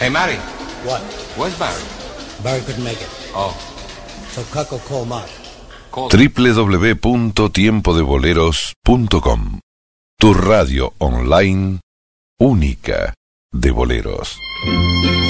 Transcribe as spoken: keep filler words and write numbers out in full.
Hey, Mary. What? Where's Barry? Barry couldn't make it. Oh. So Cuck will call Mark. doble u doble u doble u punto tiempo de boleros punto com. Tu radio online única de boleros.